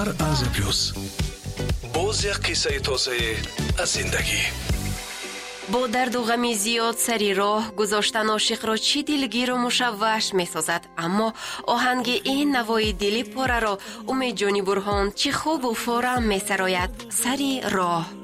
در از پلوس باز یک قصه تازه از زندگی. با درد و غم زیاد سری راه گذاشتن عاشق را چی دلگیر و مشوش می سازد، اما آهنگ این نوای دلی پاره را امید جانی برهان چی خوب و فورم می سراید. سری راه.